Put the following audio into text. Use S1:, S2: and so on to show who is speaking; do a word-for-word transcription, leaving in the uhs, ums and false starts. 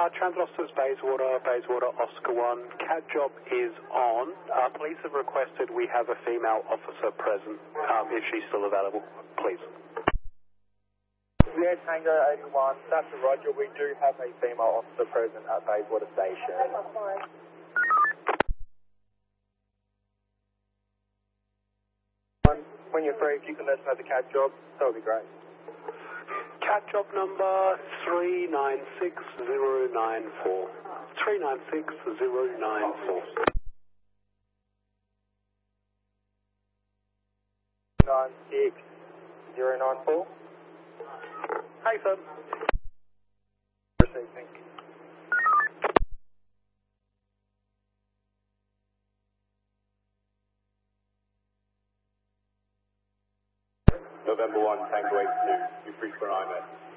S1: Uh, Transit officers, Bayswater, Bayswater, Oscar one. Cat job is on. Uh, police have requested we have a female officer present, um, if she's still available, please.
S2: Yeah, Tango eighty-one, that's Roger. We do have a female officer present at Bayswater Station. When you're free, if you can let us know the cat job, that would be great.
S1: Cat job number three nine six zero nine four. three nine six zero nine four.
S2: nine six zero nine four.
S1: Hey, sir.
S2: Proceed, thank you.
S3: November one, Tango eighty-two, you're free for I M E D.